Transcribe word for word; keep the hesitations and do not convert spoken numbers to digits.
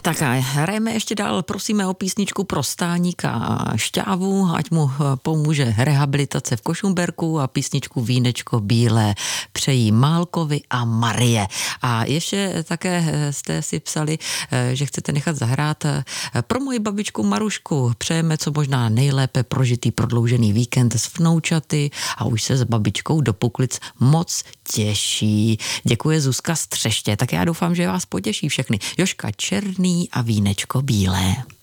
Tak a hrajeme ještě dál, prosíme o písničku pro Stáníka Šťávu, ať mu pomůže rehabilitace v Košumberku, a písničku Vínečko bílé přejí Málkovi a Marie. A ještě také jste si psali, že chcete nechat zahrát pro moji babičku Marušku. Přejeme co možná nejlépe prožitý prodloužený víkend s vnoučaty a už se s babičkou do Puklic moc těší. Děkuje Zuzka Střeště. Tak já doufám, že vás potěší všechny. Jožka Černý a Vínečko bílé.